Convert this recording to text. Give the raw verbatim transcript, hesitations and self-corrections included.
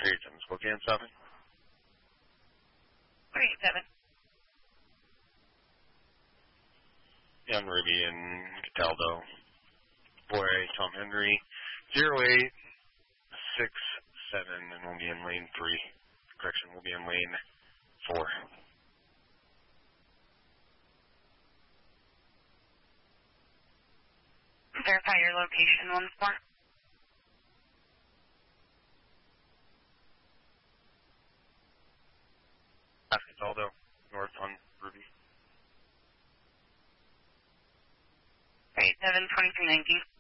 three eight seven, Spokane stopping. three eight seven. Young Ruby and Cataldo. Boy, Tom Henry. zero eight six seven, and we'll be in lane three. Correction, we'll be in lane four. Verify your location once more. Cataldo, north on Ruby. three eight seven, twenty-three nineteen.